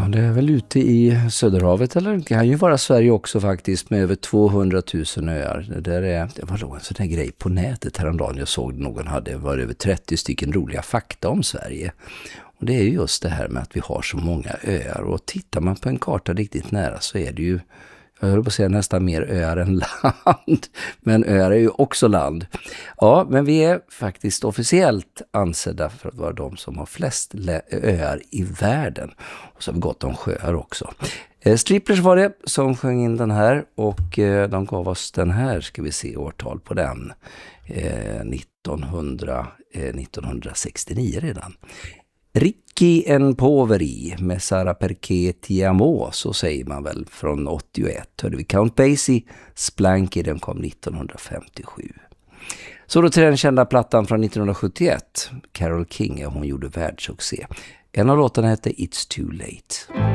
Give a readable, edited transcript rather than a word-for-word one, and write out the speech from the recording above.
det är väl ute i Söderhavet, eller det kan ju vara Sverige också faktiskt, med över 200 000 öar. Det var en sån här grej på nätet häromdagen. Jag såg någon hade varit över 30 stycken roliga fakta om Sverige. Och det är ju just det här med att vi har så många öar. Och tittar man på en karta riktigt nära så är det ju, jag höll på att säga, nästan mer öar än land. Men öar är ju också land. Ja, men vi är faktiskt officiellt ansedda för att vara de som har flest öar i världen. Och så har vi gott om sjöar också. Striplers var det som sjöng in den här, och de gav oss den här, ska vi se årtal på den, 1969 redan. Ricky en poveri med Sara Perché ti amo, så säger man väl, från 81. Hörde vi Count Basie, Splanky, den kom 1957. Så då till den kända plattan från 1971, Carole King, hon gjorde världssuccé. En av låtarna hette It's Too Late.